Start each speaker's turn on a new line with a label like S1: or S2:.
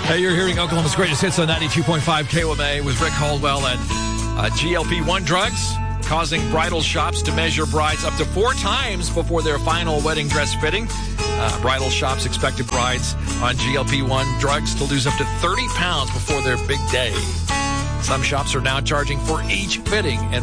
S1: Hey, you're hearing Oklahoma's greatest hits on 92.5 KOMA with Rick Caldwell. And GLP-1 drugs causing bridal shops to measure brides up to 4 times before their final wedding dress fitting. Bridal shops expected brides on GLP-1 drugs to lose up to 30 pounds before their big day. Some shops are now charging for each fitting, and